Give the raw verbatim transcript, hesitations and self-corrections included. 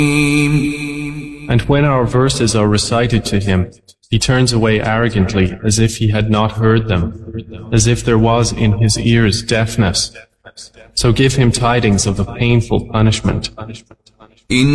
And when our verses are recited to him, he turns away arrogantly as if he had not heard them, as if there was in his ears deafness. So give him tidings of a painful punishment.